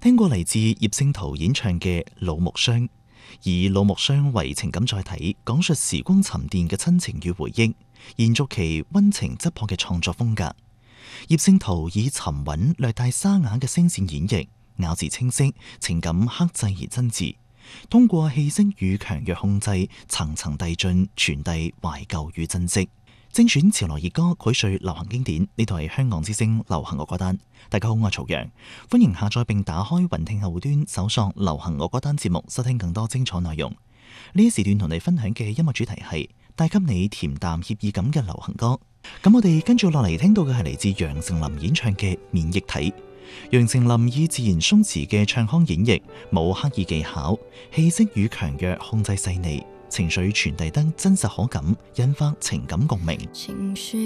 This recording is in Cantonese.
聽過嚟自葉聖陶演唱嘅《老木箱》，以老木箱為情感載體，講述時光沉澱嘅親情與回憶，延續其溫情質樸嘅創作風格。葉聖陶以沉穩略帶沙啞嘅聲線演繹，咬字清晰，情感克制而真摯，通過氣息與強弱控制，層層遞進，傳遞懷舊與珍惜。精選潮流熱歌，膾萃流行經典。呢度係香港之聲流行樂歌單。大家好，我係曹陽，歡迎下載並打開雲聽後端，搜索流行樂歌單節目，收聽更多精彩內容。呢一時段同你分享嘅音樂主題係帶給你甜淡愜意感嘅流行歌。咁我哋跟住落嚟聽到嘅係嚟自楊丞琳演唱嘅《免疫體》。楊丞琳以自然鬆弛嘅唱腔演繹，冇刻意技巧，氣息與強弱控制細膩，情緒傳遞得真實可感，引發情感共鳴。 情緒